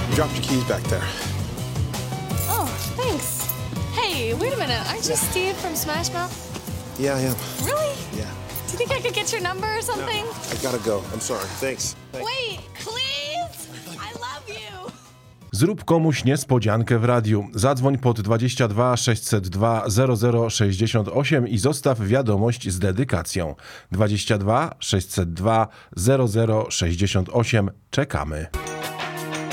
Dropped your keys back there. Oh, thanks. Hey, wait a minute. Aren't you Steve from Smash Mouth? Yeah, I am. Really? Yeah. Do you think I could get your number or something? I gotta go. I'm sorry. Thanks. Wait, please? I love you. Zrób komuś niespodziankę w radiu. Zadzwoń pod 22 602 0068 i zostaw wiadomość z dedykacją. 22 602 0068. Czekamy.